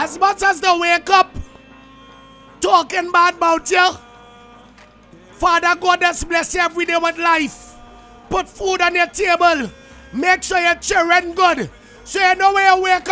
As much as they wake up talking bad about you, Father God just bless you every day with life. Put food on your table. Make sure your children good. So you know when you wake